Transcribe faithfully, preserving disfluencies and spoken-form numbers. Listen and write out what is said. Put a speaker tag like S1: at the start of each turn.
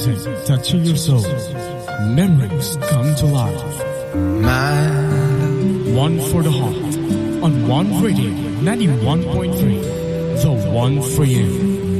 S1: music touching your soul. Memories come to life.
S2: My
S1: One for the heart on One Radio ninety-one point three. The one for you.